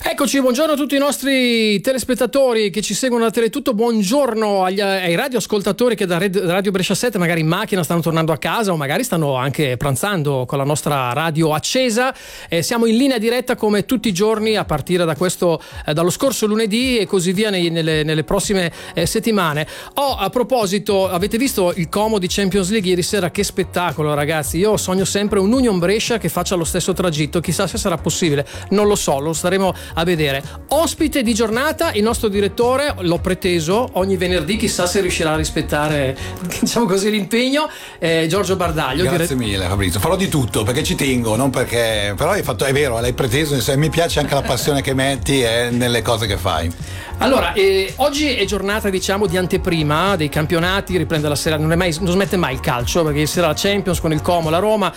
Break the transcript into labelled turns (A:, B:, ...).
A: Eccoci, buongiorno a tutti i nostri telespettatori che ci seguono da Teletutto, buongiorno ai radioascoltatori che da Radio Brescia 7 magari in macchina stanno tornando a casa o magari stanno anche pranzando con la nostra radio accesa. Siamo in linea diretta come tutti i giorni a partire da dallo scorso lunedì e così via nelle prossime settimane. A proposito, avete visto il Como di Champions League ieri sera? Che spettacolo, ragazzi. Io sogno sempre un Union Brescia che faccia lo stesso tragitto, chissà se sarà possibile, non lo so, lo staremo a vedere. Ospite di giornata il nostro direttore, l'ho preteso ogni venerdì, chissà se riuscirà a rispettare, diciamo così, l'impegno, Giorgio Bardaglio.
B: Grazie mille Fabrizio, farò di tutto perché ci tengo, non perché, però è vero, l'hai preteso, mi piace anche la passione che metti nelle cose che fai.
A: Allora, oggi è giornata, diciamo, di anteprima dei campionati, riprende la sera, non smette mai il calcio, perché ieri sera la Champions con il Como, la Roma,